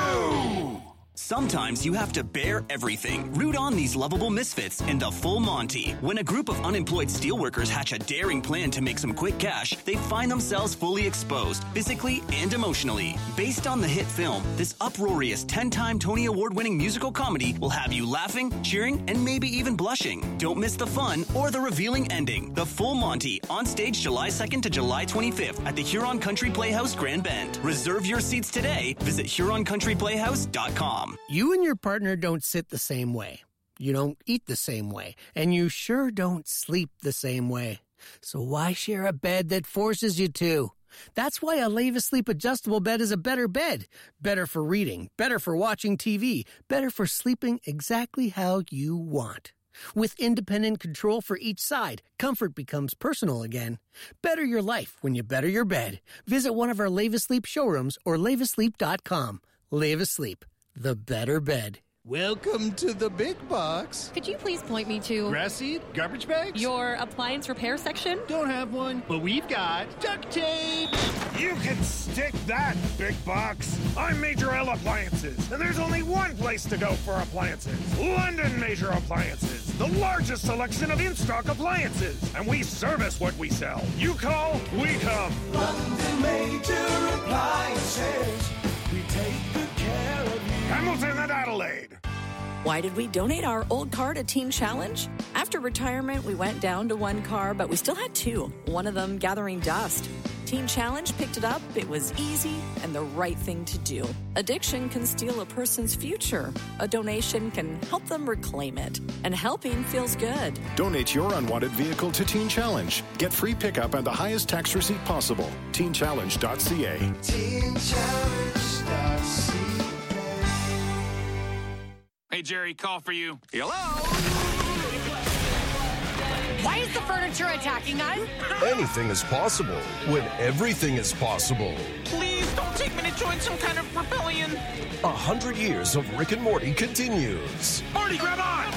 You!
Sometimes you have to bear everything. Root on these lovable misfits in the Full Monty. When a group of unemployed steelworkers hatch a daring plan to make some quick cash, they find themselves fully exposed, physically and emotionally. Based on the hit film, this uproarious 10-time Tony Award-winning musical comedy will have you laughing, cheering, and maybe even blushing. Don't miss the fun or the revealing ending. The Full Monty, on stage July 2nd to July 25th at the Huron Country Playhouse Grand Bend. Reserve your seats today. Visit HuronCountryPlayhouse.com.
You and your partner don't sit the same way. You don't eat the same way. And you sure don't sleep the same way. So why share a bed that forces you to? That's why a Leva Sleep adjustable bed is a better bed. Better for reading, better for watching TV, better for sleeping exactly how you want. With independent control for each side, comfort becomes personal again. Better your life when you better your bed. Visit one of our Leva Sleep showrooms or levasleep.com. Leva Sleep. The better bed.
Welcome to the big box.
Could you please point me to...
Grass seed? Garbage bags?
Your appliance repair section?
Don't have one, but we've got duct tape.
You can stick that, big box. I'm Major L Appliances, and there's only one place to go for appliances. London Major Appliances, the largest selection of in-stock appliances. And we service what we sell. You call, we come. London Major Appliances. We take good care of you. Hamilton and Adelaide.
Why did we donate our old car to Teen Challenge? After retirement, we went down to one car, but we still had two, one of them gathering dust. Teen Challenge picked it up. It was easy and the right thing to do. Addiction can steal a person's future. A donation can help them reclaim it. And helping feels good.
Donate your unwanted vehicle to Teen Challenge. Get free pickup and the highest tax receipt possible. TeenChallenge.ca.
TeenChallenge.ca.
Hey, Jerry, call for you.
Hello?
Why is the furniture attacking us?
Anything is possible when everything is possible.
Please don't take me to join some kind of rebellion.
100 years of Rick and Morty continues.
Morty, grab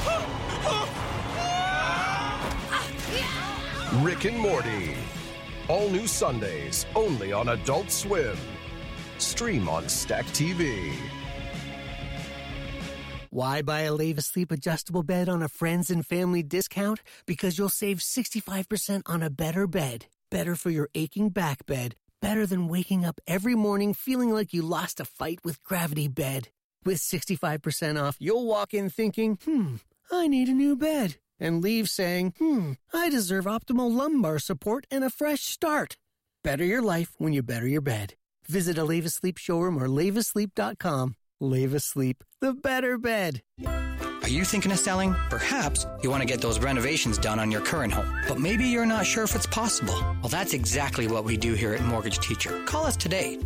on!
Rick and Morty. All new Sundays, only on Adult Swim. Stream on Stack TV.
Why buy a Leave Asleep adjustable bed on a friends and family discount? Because you'll save 65% on a better bed. Better for your aching back bed. Better than waking up every morning feeling like you lost a fight with Gravity Bed. With 65% off, you'll walk in thinking, I need a new bed. And leave saying, I deserve optimal lumbar support and a fresh start. Better your life when you better your bed. Visit a Leave Asleep showroom or leaveasleep.com. Leave Asleep, the better bed.
Are you thinking of selling? Perhaps you want to get those renovations done on your current home, but maybe you're not sure if it's possible. Well, that's exactly what we do here at Mortgage Teacher. Call us today,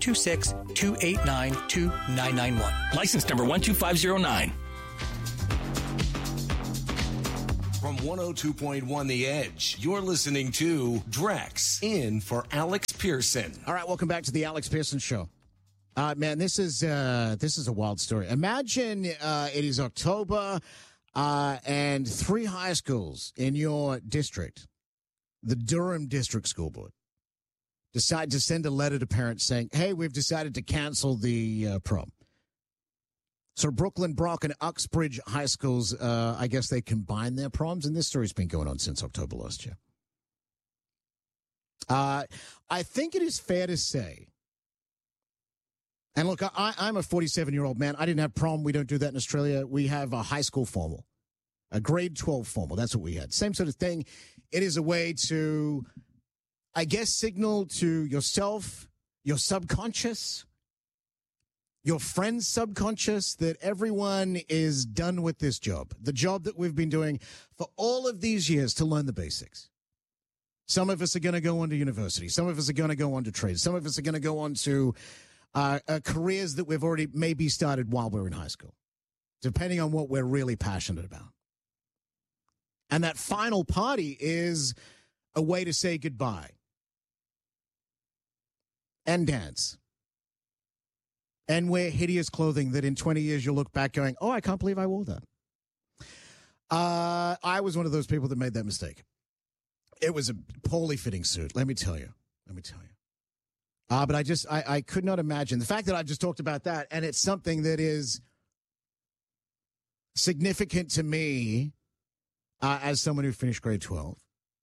226-289-2991.
License number 12509.
From 102.1 The Edge, you're listening to Drex in for Alex Pearson.
All right, welcome back to the Alex Pearson Show. Man, this is a wild story. Imagine it is October and 3 high schools in your district, the Durham District School Board, decide to send a letter to parents saying, hey, we've decided to cancel the prom. So Brooklyn, Brock, and Uxbridge high schools, I guess they combine their proms, and this story's been going on since October last year. I think it is fair to say, and look, I'm a 47-year-old man. I didn't have prom. We don't do that in Australia. We have a high school formal, a grade 12 formal. That's what we had. Same sort of thing. It is a way to, I guess, signal to yourself, your subconscious, your friend's subconscious, that everyone is done with this job, the job that we've been doing for all of these years to learn the basics. Some of us are going to go on to university. Some of us are going to go on to trades. Some of us are going to go on to careers that we've already maybe started while we're in high school, depending on what we're really passionate about. And that final party is a way to say goodbye and dance and wear hideous clothing that in 20 years you'll look back going, oh, I can't believe I wore that. I was one of those people that made that mistake. It was a poorly fitting suit, let me tell you. But I could not imagine the fact that I just talked about that, and it's something that is significant to me as someone who finished grade 12.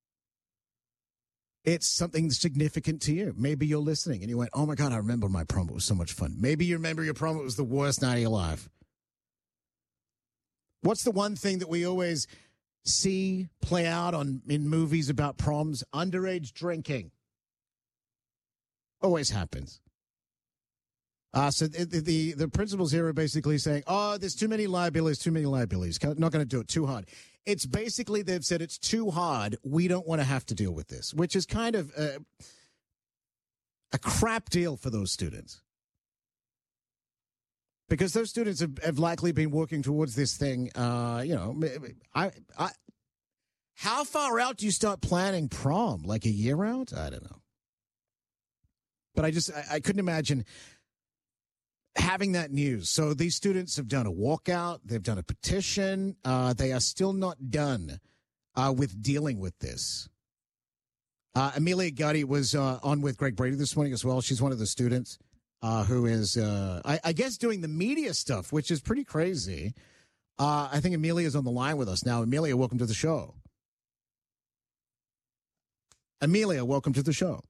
It's something significant to you. Maybe you're listening and you went, oh my God, I remember my prom. It was so much fun. Maybe you remember your prom. It was the worst night of your life. What's the one thing that we always see play out in movies about proms? Underage drinking. Always happens. So the principals here are basically saying, oh, there's too many liabilities. Not going to do it, too hard. It's basically, they've said it's too hard. We don't want to have to deal with this, which is kind of a crap deal for those students. Because those students have likely been working towards this thing, how far out do you start planning prom? Like a year out? I don't know. But I couldn't imagine having that news. So these students have done a walkout. They've done a petition. They are still not done with dealing with this. Amelia Gotti was on with Greg Brady this morning as well. She's one of the students who is, I guess, doing the media stuff, which is pretty crazy. I think Amelia's on the line with us now. Amelia, welcome to the show. Amelia, welcome to the show.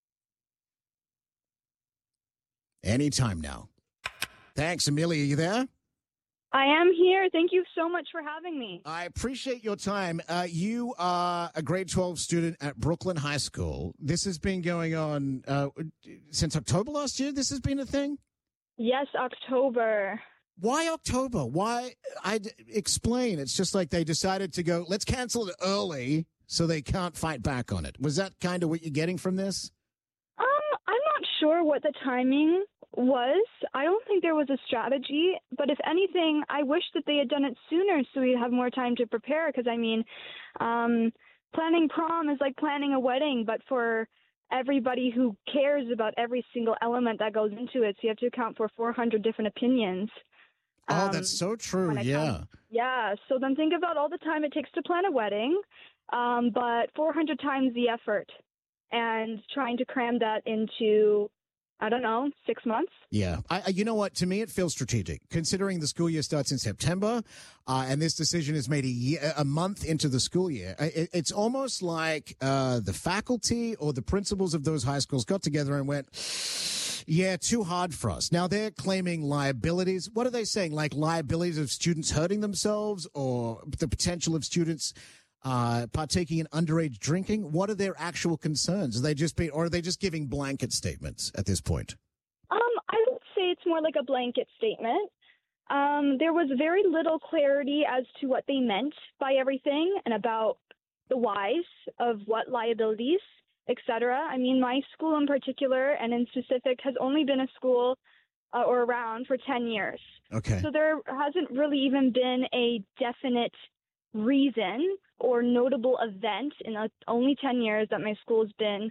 Anytime now. Thanks, Amelia. You there?
I am here. Thank you so much for having me.
I appreciate your time. You are a grade 12 student at Brooklyn High School. This has been going on since October last year? This has been a thing?
Yes, October.
Why October? Why? Explain. It's just like they decided to go, let's cancel it early so they can't fight back on it. Was that kind of what you're getting from this?
I'm not sure what the timing was. I don't think there was a strategy, but if anything, I wish that they had done it sooner so we'd have more time to prepare, because, planning prom is like planning a wedding, but for everybody who cares about every single element that goes into it, so you have to account for 400 different opinions.
Oh, that's so true, yeah.
Yeah, so then think about all the time it takes to plan a wedding, but 400 times the effort, and trying to cram that into I don't know, 6 months.
Yeah. You know what? To me, it feels strategic, considering the school year starts in September, and this decision is made a month into the school year. It's almost like the faculty or the principals of those high schools got together and went, yeah, too hard for us. Now they're claiming liabilities. What are they saying? Like liabilities of students hurting themselves or the potential of students partaking in underage drinking? What are their actual concerns? Are they just giving blanket statements at this point?
I would say it's more like a blanket statement. There was very little clarity as to what they meant by everything and about the whys of what liabilities, etc. I mean, my school in particular and in specific has only been a school or around for 10 years.
Okay.
So there hasn't really even been a definite reason or notable event in the only 10 years that my school's been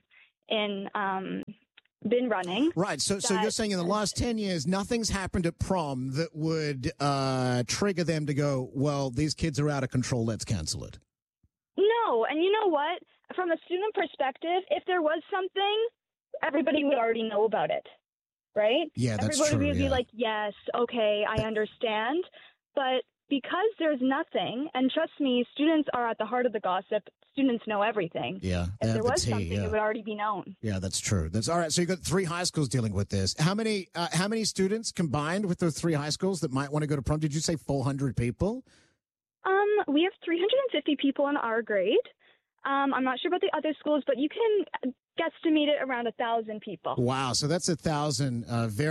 running.
Right. So you're saying in the last 10 years, nothing's happened at prom that would trigger them to go, well, these kids are out of control, let's cancel it.
No. And you know what? From a student perspective, if there was something, everybody would already know about it. Right?
Yeah, that's
everybody
true.
would be like, yes, okay, I understand. But because there's nothing, and trust me, students are at the heart of the gossip. Students know everything.
Yeah.
If there was something, it would already be known.
Yeah, that's true. That's all right. So you got 3 high schools dealing with this. How many students combined with those 3 high schools that might want to go to prom? Did you say 400 people?
We have 350 people in our grade. I'm not sure about the other schools, but you can guesstimate it around 1,000 people.
Wow. So that's 1,000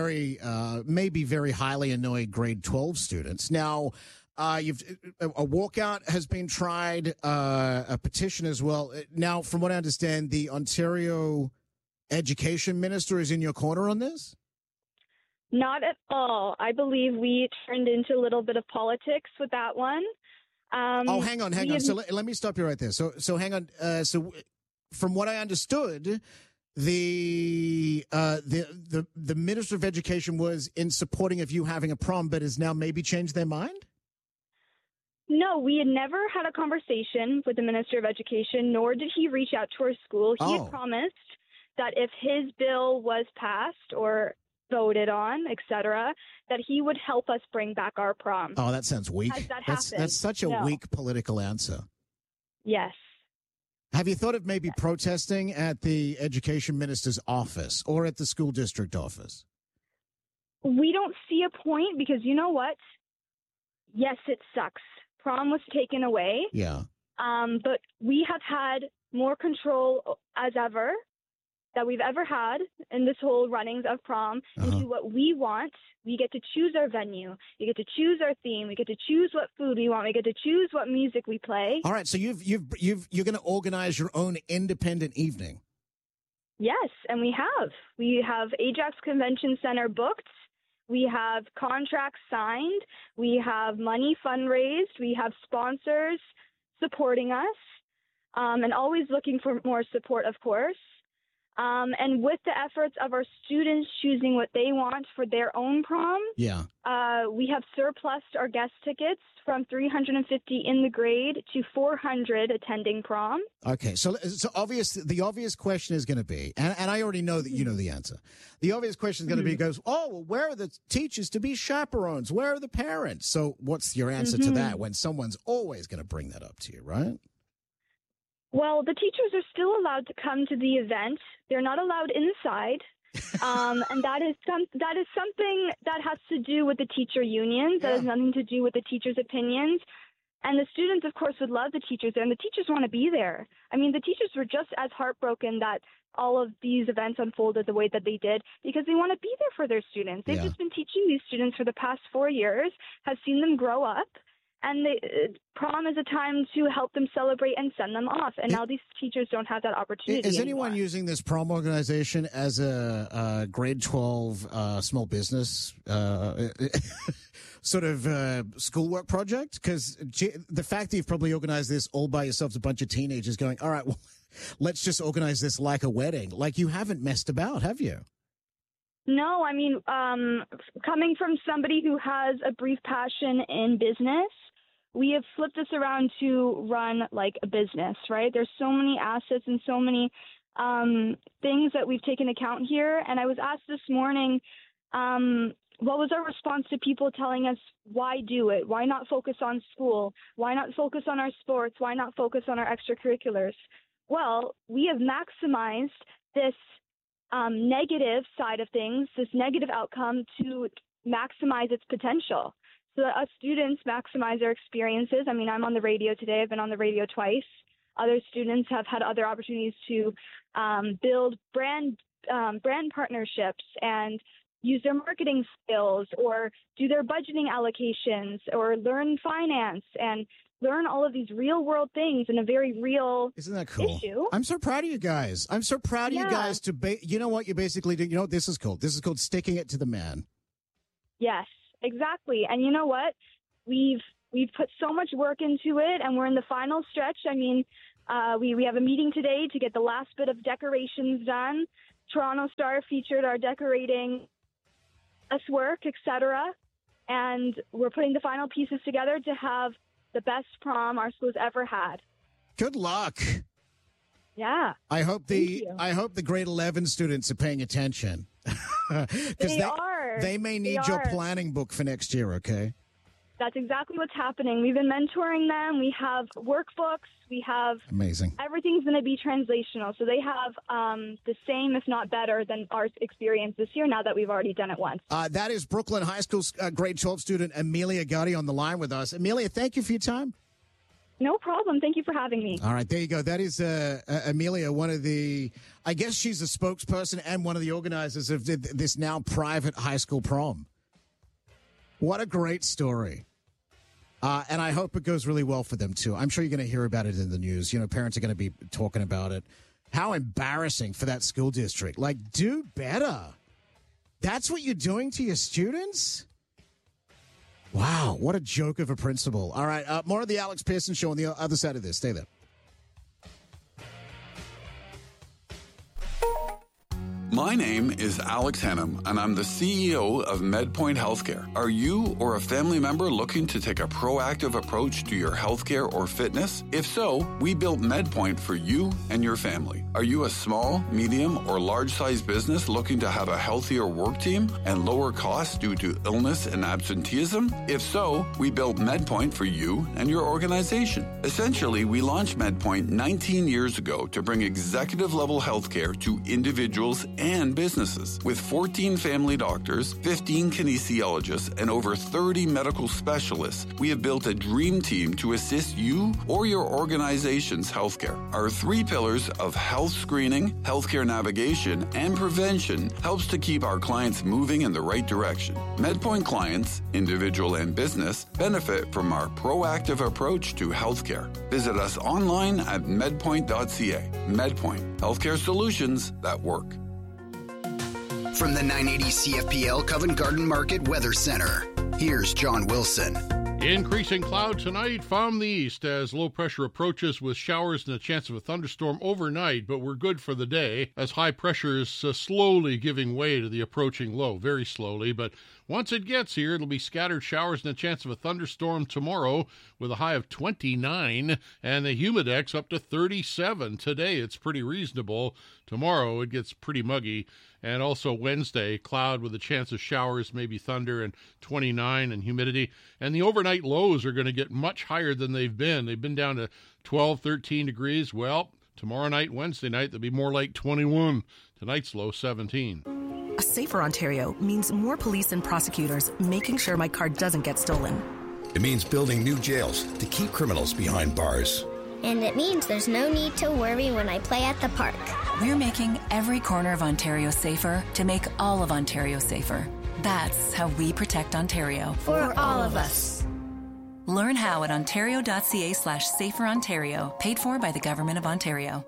maybe very highly annoyed grade 12 students. Now, a walkout has been tried, a petition as well. Now, from what I understand, the Ontario Education Minister is in your corner on this?
Not at all. I believe we turned into a little bit of politics with that one.
Hang on. So let me stop you right there. So hang on. So from what I understood, the Minister of Education was in supporting of you having a prom, but has now maybe changed their mind?
No, we had never had a conversation with the Minister of Education, nor did he reach out to our school. He had promised that if his bill was passed or voted on, etc., that he would help us bring back our prom.
Oh, that sounds weak.
Has that happened?
That's such a weak political answer.
Yes.
Have you thought of maybe protesting at the education minister's office or at the school district office?
We don't see a point because you know what? Yes, it sucks. Prom was taken away.
Yeah.
But we have had more control as ever that we've ever had in this whole runnings of prom and do what we want. We get to choose our venue. We get to choose our theme. We get to choose what food we want. We get to choose what music we play.
All right. So you're going to organize your own independent evening.
Yes, and we have. We have Ajax Convention Center booked. We have contracts signed. We have money fundraised. We have sponsors supporting us, and always looking for more support, of course. And with the efforts of our students choosing what they want for their own prom, we have surplused our guest tickets from 350 in the grade to 400 attending prom.
Okay, so the obvious question is going to be, and I already know that you know the answer. The obvious question is going to be, where are the teachers to be chaperones? Where are the parents? So what's your answer to that when someone's always going to bring that up to you, right?
Well, the teachers are still allowed to come to the event. They're not allowed inside. And that is something that has to do with the teacher unions. That has nothing to do with the teachers' opinions. And the students, of course, would love the teachers there, and the teachers want to be there. I mean, the teachers were just as heartbroken that all of these events unfolded the way that they did because they want to be there for their students. They've just been teaching these students for the past 4 years, have seen them grow up. And prom is a time to help them celebrate and send them off. And now these teachers don't have that opportunity
Is anyone
anymore.
using this prom organization as a grade 12 small business sort of schoolwork project? Because the fact that you've probably organized this all by yourself to a bunch of teenagers going, all right, well, let's just organize this like a wedding. Like you haven't messed about, have you?
No, I mean, coming from somebody who has a brief passion in business, we have flipped this around to run like a business, right? There's so many assets and so many things that we've taken account here. And I was asked this morning, what was our response to people telling us, why do it? Why not focus on school? Why not focus on our sports? Why not focus on our extracurriculars? Well, we have maximized this negative side of things, this negative outcome, to maximize its potential so that us students maximize their experiences. I mean, I'm on the radio today. I've been on the radio twice. Other students have had other opportunities to build brand partnerships and use their marketing skills, or do their budgeting allocations, or learn finance and learn all of these real world things in a very real
Isn't that cool?
issue.
I'm so proud of you guys. I'm so proud of you guys to you know what you basically do? You know what this is called? This is called sticking it to the man.
Yes, exactly. And you know what? We've put so much work into it, and we're in the final stretch. I mean, we have a meeting today to get the last bit of decorations done. Toronto Star featured our decorating us work, etc. And we're putting the final pieces together to have the best prom our school's ever had.
Good luck.
Yeah.
I hope the grade 11 students are paying attention.
They are.
They may need your planning book for next year, okay?
That's exactly what's happening. We've been mentoring them. We have workbooks. We have
amazing. Everything's
going to be translational. So they have the same, if not better, than our experience this year, now that we've already done it once.
That is Brooklyn High School's grade 12 student Amelia Gotti on the line with us. Amelia, thank you for your time.
No problem. Thank you for having me.
All right, there you go. That is Amelia, one of the, I guess she's a spokesperson and one of the organizers of this now private high school prom. What a great story. And I hope it goes really well for them, too. I'm sure you're going to hear about it in the news. You know, parents are going to be talking about it. How embarrassing for that school district. Like, do better. That's what you're doing to your students? Wow, what a joke of a principal. All right, more of the Alex Pearson Show on the other side of this. Stay there.
My name is Alex Hannum, and I'm the CEO of MedPoint Healthcare. Are you or a family member looking to take a proactive approach to your healthcare or fitness? If so, we built MedPoint for you and your family. Are you a small, medium, or large-sized business looking to have a healthier work team and lower costs due to illness and absenteeism? If so, we built MedPoint for you and your organization. Essentially, we launched MedPoint 19 years ago to bring executive-level healthcare to individuals and businesses. With 14 family doctors, 15 kinesiologists, and over 30 medical specialists, we have built a dream team to assist you or your organization's healthcare. Our 3 pillars of health screening, healthcare navigation, and prevention helps to keep our clients moving in the right direction. MedPoint clients, individual and business, benefit from our proactive approach to healthcare. Visit us online at medpoint.ca. MedPoint, healthcare solutions that work.
From the 980 CFPL Covent Garden Market Weather Center, here's John Wilson.
Increasing cloud tonight from the east as low pressure approaches with showers and a chance of a thunderstorm overnight, but we're good for the day as high pressure is slowly giving way to the approaching low, very slowly, but once it gets here, it'll be scattered showers and a chance of a thunderstorm tomorrow with a high of 29 and the humidex up to 37. Today, it's pretty reasonable. Tomorrow, it gets pretty muggy. And also Wednesday, cloud with a chance of showers, maybe thunder, and 29 and humidity. And the overnight lows are going to get much higher than they've been. They've been down to 12, 13 degrees. Well, tomorrow night, Wednesday night, they'll be more like 21. Tonight's low, 17.
A safer Ontario means more police and prosecutors making sure my car doesn't get stolen.
It means building new jails to keep criminals behind bars.
And it means there's no need to worry when I play at the park.
We're making every corner of Ontario safer to make all of Ontario safer. That's how we protect Ontario.
For all of us.
Learn how at ontario.ca/saferontario, paid for by the Government of Ontario.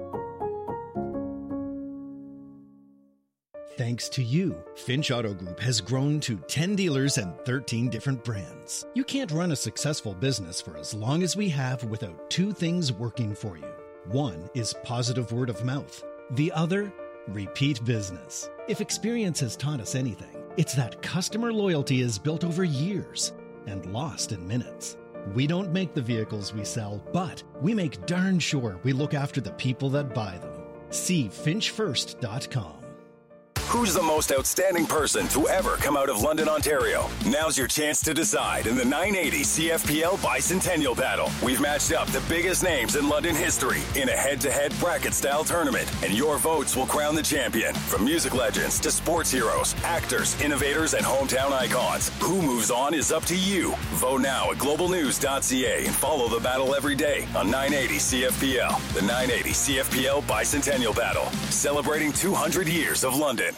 Thanks to you, Finch Auto Group has grown to 10 dealers and 13 different brands. You can't run a successful business for as long as we have without 2 things working for you. One is positive word of mouth. The other, repeat business. If experience has taught us anything, it's that customer loyalty is built over years and lost in minutes. We don't make the vehicles we sell, but we make darn sure we look after the people that buy them. See finchfirst.com.
Who's the most outstanding person to ever come out of London, Ontario? Now's your chance to decide in the 980 CFPL Bicentennial Battle. We've matched up the biggest names in London history in a head-to-head bracket-style tournament, and your votes will crown the champion. From music legends to sports heroes, actors, innovators, and hometown icons, who moves on is up to you. Vote now at globalnews.ca and follow the battle every day on 980 CFPL. The 980 CFPL Bicentennial Battle, celebrating 200 years of London.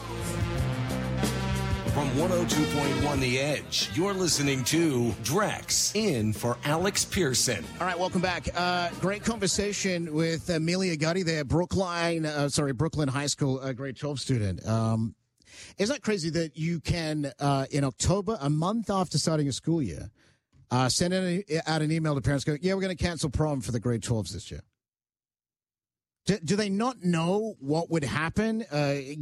From 102.1 The Edge, you're listening to Drex in for Alex Pearson.
All right, welcome back. Great conversation with Amelia Gutty there, Brooklyn High School, grade 12 student. Isn't that crazy that you can, in October, a month after starting a school year, send out an email to parents going, yeah, we're going to cancel prom for the grade 12s this year? Do they not know what would happen